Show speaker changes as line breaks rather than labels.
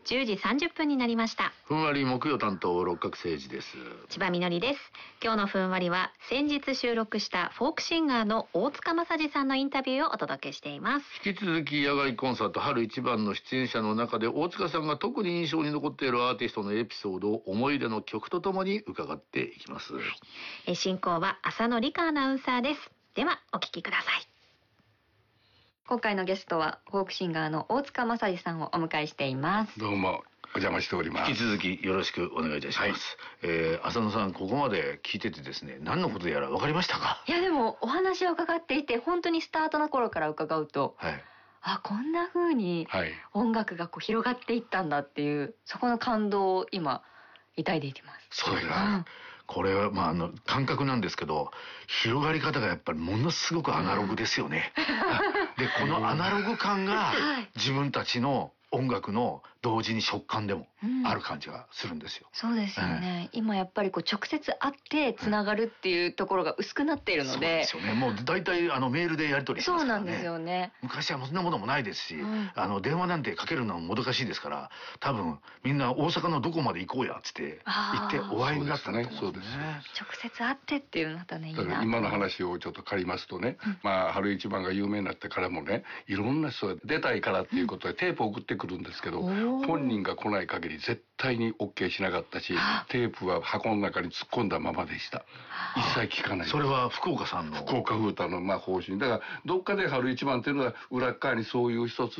10時30分になりました。
ふんわり木曜担当六角誠治です。
千葉みのりです。今日のふんわりは先日収録したフォークシンガーの大塚正治さんのインタビューをお届けしています。
引き続き野外コンサート春一番の出演者の中で大塚さんが特に印象に残っているアーティストのエピソードを思い出の曲とともに伺っていきます。
進行は浅野理香アナウンサーです。ではお聞きください。今回のゲストはフォークシンガーの大塚正治さんをお迎えしています。
どうもお邪魔しております。
引き続きよろしくお願いいたします。浅野さん、ここまで聞いててですね、何のことやら分かりましたか？
いやでもお話を伺っていて、本当にスタートの頃から伺うと、こんな風に音楽がこう広がっていったんだっていう、そこの感動を今抱いています。
そうだ、これは感覚なんですけど、広がり方がやっぱりものすごくアナログですよね。でこのアナログ感が自分たちの音楽の同時に食感でもある感じがするんですよ。
そうですよね。今やっぱりこう直接会ってつながるっていうところが薄くなっているので、
そうですよね。もう大体メールでやり取りしますからね。
そうなんですよね。
昔はそんなものもないですし、電話なんてかけるのももどかしいですから、多分みんな大阪のどこまで行こうやっつって行ってお会いになったんだと思うんですね。
直接会ってっていうのまたね、いいな。
今の話をちょっと借りますとね、春一番が有名になってからもね、いろんな人が出たいからっていうことでテープを送ってくるんですけど、本人が来ない限り絶対に OK しなかったし、テープは箱の中に突っ込んだままでした。一切聞かない。
それは福岡さんの
福岡風太の方針だから、どっかで春一番っていうのは裏側にそういう一つ